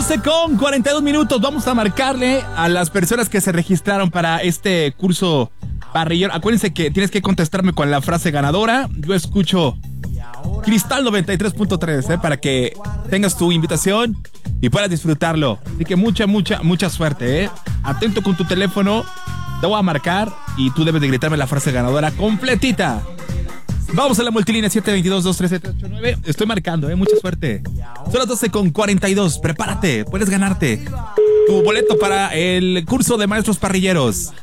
12:42. Vamos a marcarle a las personas que se registraron para este curso parrillero. Acuérdense que tienes que contestarme con la frase ganadora. Yo escucho Cristal 93.3, para que tengas tu invitación y puedas disfrutarlo. Así que mucha suerte, Atento con tu teléfono. Te voy a marcar y tú debes de gritarme la frase ganadora completita. Vamos a la multilínea 722-23789. Estoy marcando, mucha suerte. Son las 12:42. Prepárate, puedes ganarte tu boleto para el curso de maestros parrilleros.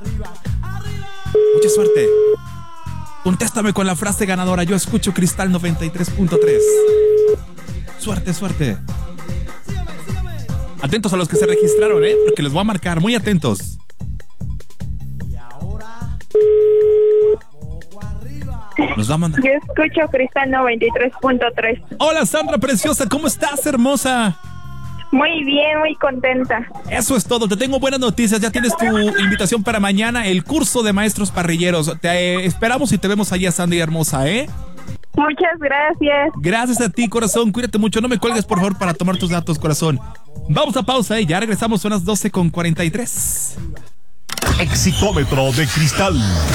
Mucha suerte. Contéstame con la frase ganadora. Yo escucho Cristal 93.3. Suerte. Atentos a los que se registraron, porque les voy a marcar. Muy atentos. Nos va a mandar. Yo escucho Cristal 93.3. Hola, Sandra preciosa, ¿cómo estás, hermosa? Muy bien, muy contenta. Eso es todo, te tengo buenas noticias. Ya tienes tu invitación para mañana, el curso de maestros parrilleros. Te esperamos y te vemos allá, Sandra hermosa, Muchas gracias. Gracias a ti, corazón, cuídate mucho. No me cuelgues, por favor, para tomar tus datos, corazón. Vamos a pausa, ya regresamos, son las 12:43. Exitómetro de Cristal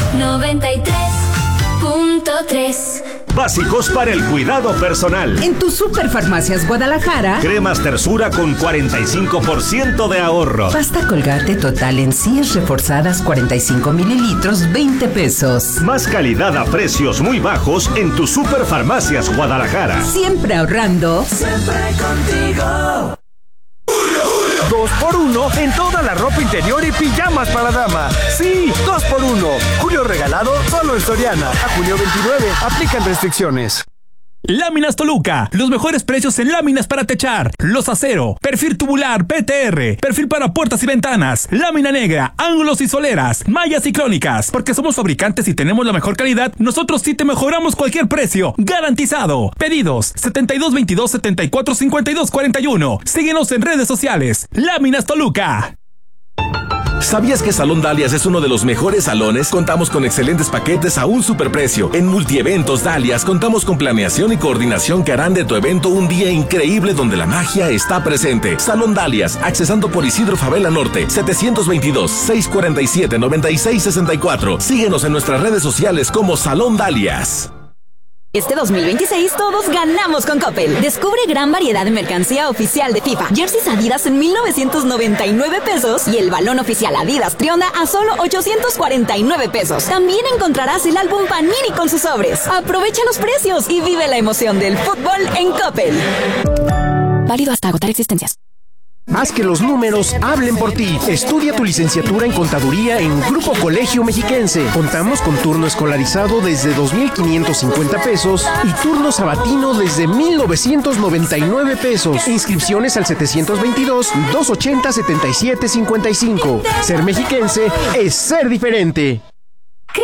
93.3. Básicos para el cuidado personal. En tu Superfarmacias Guadalajara, Cremas Tersura con 45% de ahorro. Pasta Colgate Total encías reforzadas 45 mililitros, 20 pesos. Más calidad a precios muy bajos en tu Superfarmacias Guadalajara. Siempre ahorrando. Siempre contigo. 2x1 en toda la ropa interior y pijamas para dama. Sí, 2x1. Julio regalado solo en Soriana. A julio 29. Aplican restricciones. Láminas Toluca, los mejores precios en láminas para techar, los acero, perfil tubular, PTR, perfil para puertas y ventanas, lámina negra, ángulos y soleras, mallas ciclónicas. Porque somos fabricantes y tenemos la mejor calidad, nosotros sí te mejoramos cualquier precio, garantizado. Pedidos 7222-745241. Síguenos en redes sociales. Láminas Toluca. ¿Sabías que Salón Dalias es uno de los mejores salones? Contamos con excelentes paquetes a un superprecio. En Multieventos Dalias contamos con planeación y coordinación que harán de tu evento un día increíble donde la magia está presente. Salón Dalias, accesando por Isidro Favela Norte, 722-647-9664. Síguenos en nuestras redes sociales como Salón Dalias. Este 2026 todos ganamos con Coppel. Descubre gran variedad de mercancía oficial de FIFA. Jerseys Adidas en 1,999 pesos y el balón oficial Adidas Trionda a solo 849 pesos. También encontrarás el álbum Panini con sus sobres. Aprovecha los precios y vive la emoción del fútbol en Coppel. Válido hasta agotar existencias. Haz que los números hablen por ti. Estudia tu licenciatura en Contaduría en Grupo Colegio Mexiquense. Contamos con turno escolarizado desde 2,550 pesos y turno sabatino desde 1,999 pesos. Inscripciones al 722-280-7755. Ser mexiquense es ser diferente.